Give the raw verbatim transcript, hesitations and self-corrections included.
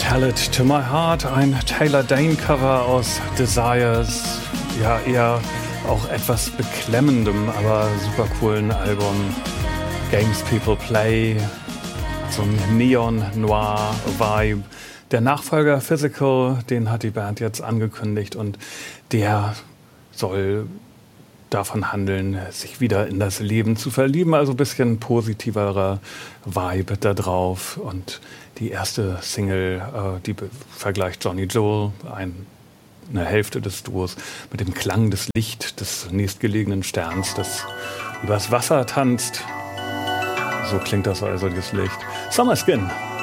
Tell It to My Heart, ein Taylor Dayne-Cover aus Desires, ja eher auch etwas beklemmendem, aber super coolen Album Games People Play, so ein Neon-Noir-Vibe. Der Nachfolger Physical, den hat die Band jetzt angekündigt und der soll davon handeln, sich wieder in das Leben zu verlieben, also ein bisschen positiverer Vibe da drauf. Und die erste Single, äh, die be- vergleicht Johnny Joel, ein, eine Hälfte des Duos, mit dem Klang des Lichts des nächstgelegenen Sterns, das übers Wasser tanzt. So klingt das also, das Licht. Summer Skin.